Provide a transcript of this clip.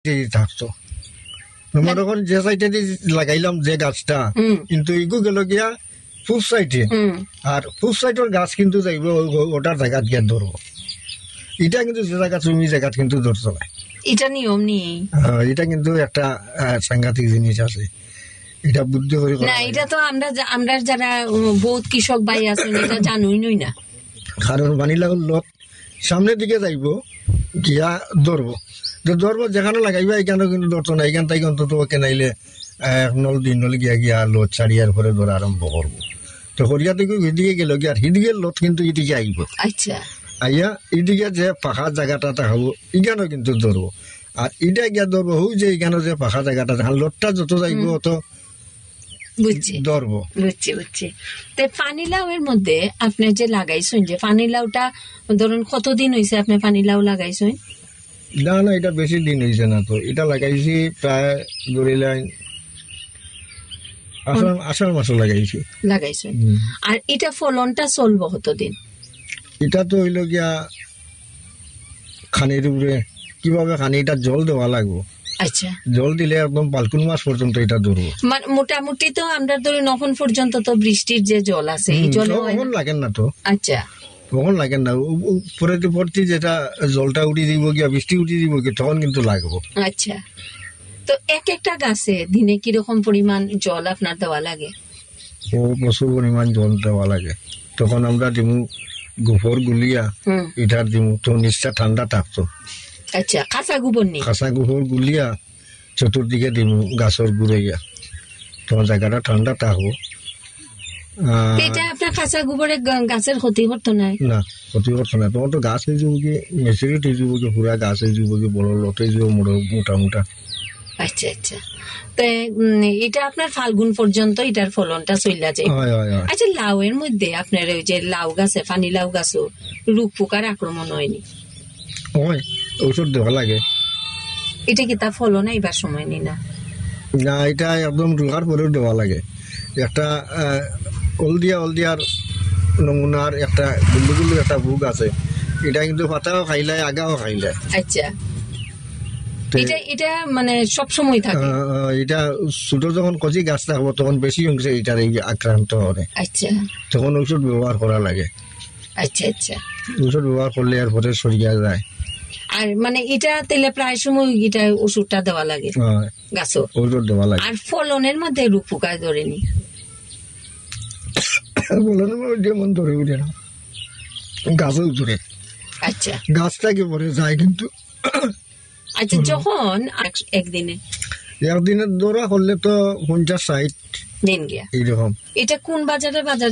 থাকতো মনে করেন যে সাইডে লাগাইলাম যে গাছটা কিন্তু ইগু গেল গিয়া পূব সাইডে আর পূব সাইডের গাছ কিন্তু যাইব ওটার জায়গা গিয়া ধরবো এটা কিন্তু যে জায়গা তুমি জায়গা কিন্তু ধরছো না এটা নিয়ম নেই এটা কিন্তু একটা সাংঘাতিক জিনিস আছে এটা বুদ্ধি করে না এটা তো আমরা যারা বহুত কৃষক ভাই আছেন এটা জানুই নই না কারণ পানিলাউ লত সামনের দিকে যাইব গিয়া ধরবো ধরবো যেখানে লাগাইবা এখানে কিন্তু ধরতো না এখান থেকে অন্তত কেনাইলে 1 2 নল গিয়া গিয়া লত ছাড়িয়ার পরে ধরা আরম্ভ করবো তো হরিয়া থেকে এদিকে গেল গিয়া হিদিকে লত কিন্তু এদিকে আইব আচ্ছা আইয়া এদিকে যে পাখা জায়গাটা থাকবো এখানেও কিন্তু ধরবো আর এটা গিয়া ধরবো হু যে এখানে যে পাখা জায়গাটা থাকা লতটা যত যাইব অত বুঝছি ধরবো বুঝছি তো পানিলাউ এর মধ্যে আপনি যে লাগাইছেন যে পানিলাউটা ধরুন কতদিন হয়েছে আপনি পানিলাউ লাগাইছেন না এটা বেশি দিন হয়েছে না তো এটা লাগাইছি প্রায় ধরিলেন আষাঢ় মাসে লাগাইছেন আর এটা ফলনটা চলবো কতদিন এটা তো হইল গিয়া খানির উপরে কিভাবে খানি এটা জল দেওয়া লাগবো আচ্ছা জল দিলে একদম ফাল্গুন মাস পর্যন্ত এটা ধরবো মোটামুটি তো আমরা ধরুন নখন পর্যন্ত তো বৃষ্টির যে জল আছে এই জল লাগেন না তো আচ্ছা তখন লাগেন না পরবর্তী যেটা জলটা উঠে দিব গিয়া বৃষ্টি উঠে দিব গিয়া তখন কিন্তু লাগবো আচ্ছা তো একটা গাছে দিনে কিরকম পরিমাণ জল আপনার দেওয়া লাগে ও প্রচুর পরিমাণ জল দেওয়া লাগে তখন আমরা দিমু গোবর গুলিয়া এটার দিমু তো নিচটা ঠান্ডা থাকতো আচ্ছা কাঁচা গোবর নেই কাঁচা গোবর গুলিয়া চতুর্দিকে দিমু গাছের গুড়াইয়া তোমার জায়গাটা ঠান্ডা থাকবো এটা আপনার কাঁচা গোবরে গাছের ক্ষতি করতো না না ক্ষতি করতো না তোমার তো গাছ হয়ে যাবো কি মেচুরিটি হয়ে যাবো কি পুরা গাছ হয়ে যাবো কি বড় লতে যাবো মোটা আচ্ছা আচ্ছা তো এটা আপনার ফাল্গুন পর্যন্ত এটার ফলনটা চলে যায় আচ্ছা লাউ এর মধ্যে আপনার ওই যে লাউ গাছে পানি লাউ গাছও রোগ পোকার আক্রমণ হয়নি ওষুধ দেওয়া লাগে এটা কি তার ফলন এইবার সময় নি না এটা একদম রোগার পরেও দেওয়া লাগে একটা হলদিয়ার নমুনার একটা গুল্লু একটা ভোগ আছে এটা কিন্তু পাতাও খাইলায় আগাও খাইলায় আচ্ছা এটা মানে সব সময় থাকে এটা ছোট যখন কচি গাছ থাকবো তখন বেশি অংশে এটার আক্রান্ত হয় আচ্ছা তখন ওষুধ ব্যবহার করা লাগে আচ্ছা আচ্ছা ওষুধ ব্যবহার করলে এরপরে সরিয়া যায় আর মানে এটা তেলে প্রায় সময় এটা ওষুধটা দেওয়া লাগে গাছও ওষুধ দেওয়া লাগে আর ফলনের মধ্যে রোগ পোকা ধরেনি ফলনের মধ্যে যেমন ধরে উঠে না গাছও ধরে আচ্ছা গাছটাকে পরে যায় কিন্তু আচ্ছা যখন একদিনে ধরা করলে তো 50-60 দিন গিয়া এইরকম এটা কোন বাজারে